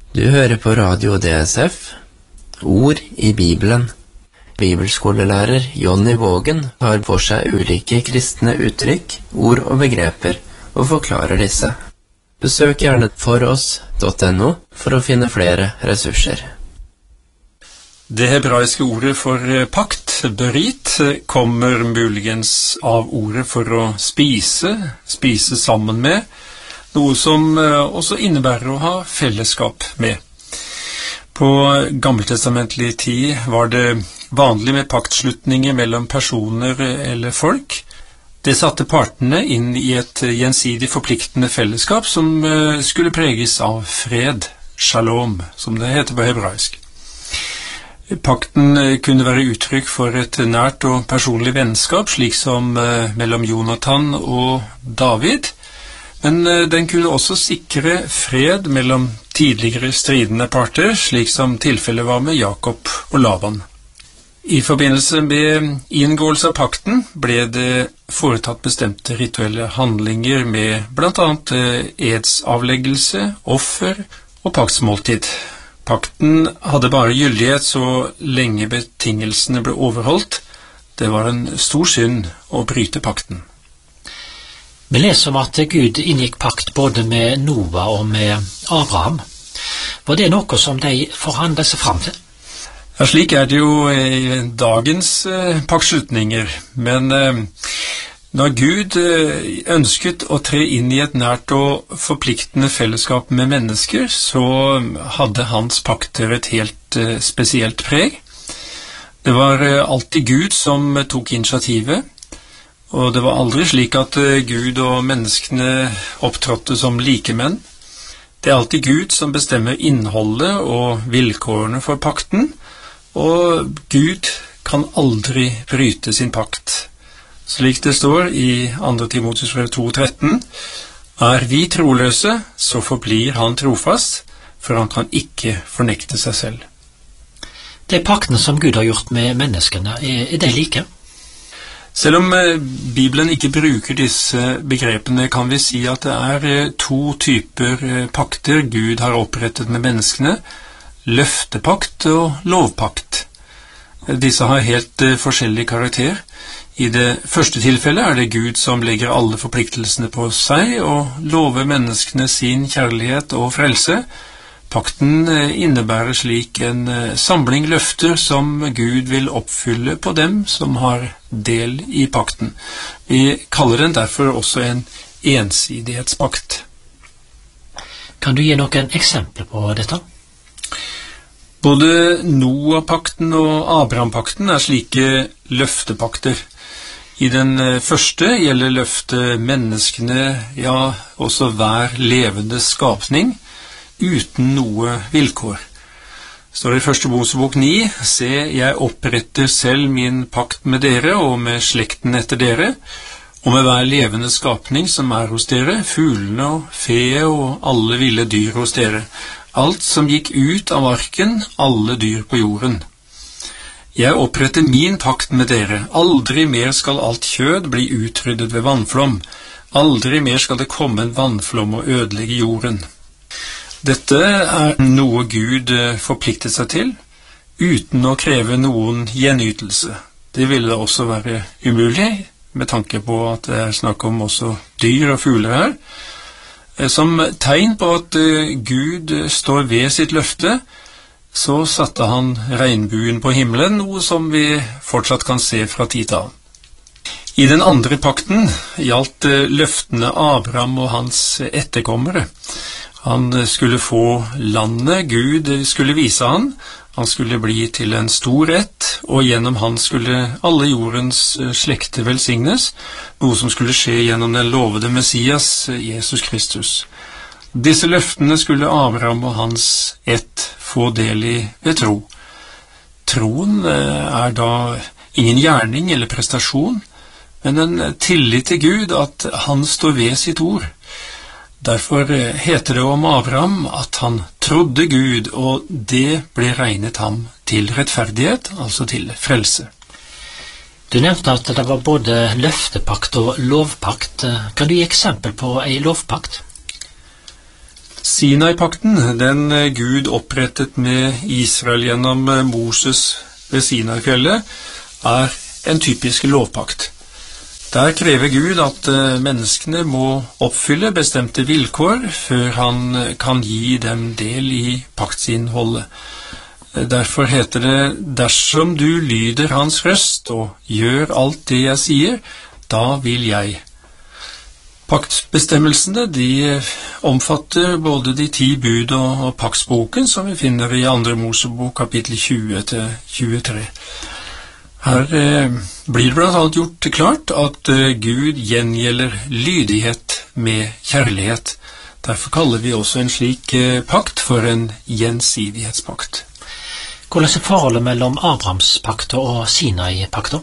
Du hører på Radio DSF, Ord i Bibelen. Bibelskolelærer Jonny Vågen tar for seg ulike kristne uttrykk, ord og begreper, og forklarer disse. Besøk gjerne foross.no for å finne flere ressurser. Det hebraiske ordet for pakt, berit, kommer muligens av ordet for å spise sammen med, noe som også innebærer å ha fellesskap med. På gammeltestamentlig tid var det vanlig med paktslutninger mellom personer eller folk. Det satte partene inn i et gjensidig forpliktende fellesskap som skulle preges av fred, shalom, som det heter på hebraisk. Pakten kunne være uttrykk for et nært og personlig vennskap, slik som mellom Jonathan og David, men den kunne også sikre fred mellom tidligere stridende parter, slik som tilfellet var med Jakob og Laban. I forbindelse med inngåelse av pakten ble det foretatt bestemte rituelle handlinger med blant annet edsavleggelse, offer og paktsmåltid. Pakten hadde bare gyldighet så lenge betingelsene ble overholdt. Det var en stor synd å bryte pakten. Vi leser om at Gud inngikk pakt både med Noah og med Abraham. Var det noe som de forhandlet seg fram til? Ja, slik er det jo i dagens paktslutninger, men når Gud ønsket å tre inn i et nært og forpliktende fellesskap med mennesker, så hadde hans pakter et helt spesielt preg. Det var alltid Gud som tok initiativet, og det var aldri slik at Gud og menneskene opptrådte som likemenn. Det er alltid Gud som bestemmer innholdet og vilkårene for pakten, og Gud kan aldri bryte sin pakt. Slik det står i 2. Timotheus 2,13, er vi troløse, så forblir han trofast, for han kan ikke fornekte seg selv. De paktene som Gud har gjort med menneskene, er de like? Selv om Bibelen ikke bruker disse begrepene, kan vi si at det er to typer pakter Gud har opprettet med menneskene, løftepakt og lovpakt. Disse har helt forskjellig karakter. I det første tilfellet er det Gud som legger alle forpliktelsene på seg og lover menneskene sin kjærlighet og frelse. Pakten innebærer slik en samling løfter som Gud vil oppfylle på dem som har del i pakten. Vi kaller den derfor også en ensidighetspakt. Kan du gi noen eksempler på dette? Både Noah-pakten og Abraham-pakten er slike løftepakter. I den første gjelder løftet menneskene, ja, også hver levende skapning, uten noe vilkår. Står det i 1. Mosebok 9, se, jeg oppretter selv min pakt med dere og med slekten etter dere, og med hver levende skapning som er hos dere, fuglene og fe og alle ville dyr hos dere, alt som gikk ut av arken, alle dyr på jorden. Jeg oppretter min pakt med dere. Aldri mer skal alt kjød bli utryddet ved vannflom. Aldri mer skal det komme en vannflom og ødelegge jorden. Dette er noe Gud forpliktet seg til, uten å kreve noen gjenytelse. Det ville da også være umulig, med tanke på at det er snakk om også dyr og fugler her. Som tegn på at Gud står ved sitt løfte, så satte han regnbuen på himmelen, noe som vi fortsatt kan se fra tid til annen. I den andre pakten gjaldt løftene Abraham og hans etterkommere. Han skulle få landet Gud skulle vise han. Han skulle bli til en stor ett, og gjennom han skulle alle jordens slekter velsignes, noe som skulle skje gjennom den lovede Messias, Jesus Kristus. Disse løftene skulle Abraham og hans ett få del i ved tro. Troen er da ingen gjerning eller prestasjon, men en tillit til Gud at han står ved sitt ord. Derfor heter det om Abraham at han trodde Gud, og det ble regnet ham til rettferdighet, altså til frelse. Du nevnte at det var både løftepakt og lovpakt. Kan du gi eksempel på en lovpakt? Sinai-pakten, den Gud opprettet med Israel gjennom Moses ved Sinai-fjellet, er en typisk lovpakt. Der krever Gud at menneskene må oppfylle bestemte vilkår før han kan gi dem del i paktsinnholdet. Derfor heter det, dersom du lyder hans røst og gjør alt det jeg sier, da vil jeg. Paktbestemmelsene, de omfatter både de 10 bud og paktsboken, som vi finner i 2. Mosebok kapittel 20-23. Her blir det blant annet gjort klart at Gud gjengjelder lydighet med kjærlighet. Derfor kaller vi også en slik pakt for en gjensidighetspakt. Hvordan er forholdet mellom Abrahamspakten og Sinai-pakten?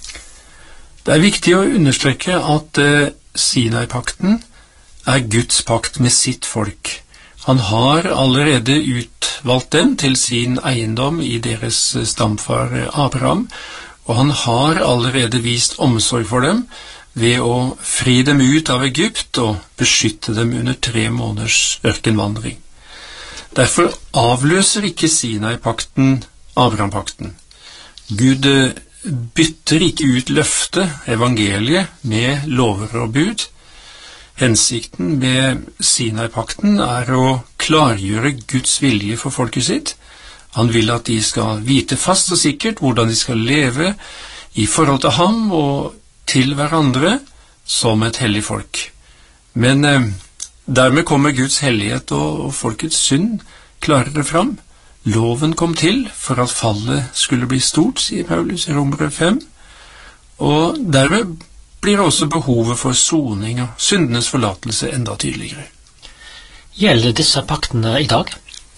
Det er viktig å understreke at Sinai-pakten er Guds pakt med sitt folk. Han har allerede utvalgt dem til sin eiendom i deres stamfar Abraham, og han har allerede vist omsorg for dem ved å fri dem ut av Egypt og beskytte dem under 3 måneders ørkenvandring. Derfor avløser ikke Sinai-pakten Abraham-pakten. Gud bytter ikke ut løftet, evangeliet, med lover og bud. Hensikten med Sinai-pakten er å klargjøre Guds vilje for folket sitt. Han vil at de skal vite fast og sikkert hvordan de skal leve i forhold til ham og til hverandre som et hellig folk. Men dermed kommer Guds hellighet og folkets synd klarere fram. Loven kom til for at fallet skulle bli stort, sier Paulus i Romerne 5, og dermed blir også behovet for soning og syndenes forlatelse enda tydeligere. Gjelder disse paktene i dag?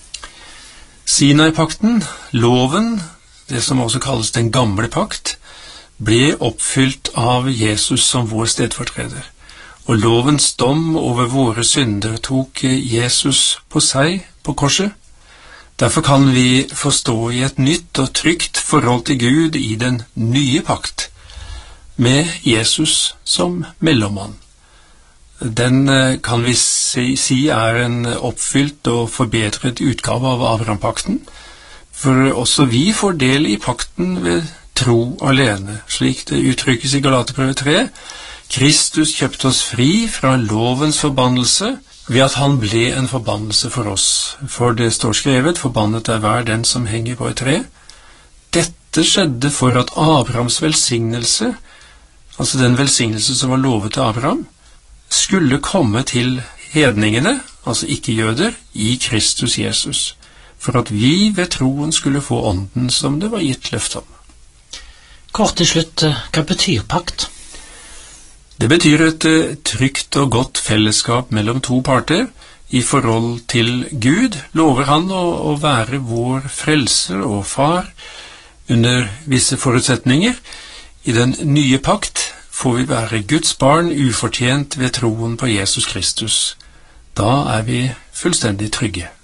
Sinai-pakten, loven, det som også kalles den gamle pakt, ble oppfylt av Jesus som vår stedfortreder. Og lovens dom over våre synder tok Jesus på seg på korset. Derfor kan vi forstå i et nytt og trygt forhold til Gud i den nye pakt, med Jesus som mellommann. Den kan vi si er en oppfylt og forbedret utgave av Abraham-pakten, for også vi får del i pakten ved tro alene, slik det uttrykkes i Galaterbrevet 3. Kristus kjøpte oss fri fra lovens forbannelse ved at han ble en forbannelse for oss. For det står skrevet, forbannet er hver den som henger på et tre. Dette skjedde for at Abrahams velsignelse, altså den velsignelse som var lovet til Abraham, skulle komme til hedningene, altså ikke-jøder, i Kristus Jesus, for at vi ved troen skulle få ånden som det var gitt løfte om. Kort til slutt, hva betyr pakt? Det betyr et trygt og godt fellesskap mellom 2 parter. I forhold til Gud lover han å være vår frelser og far under visse forutsetninger. I den nye pakt får vi være Guds barn ufortjent ved troen på Jesus Kristus. Da er vi fullstendig trygge.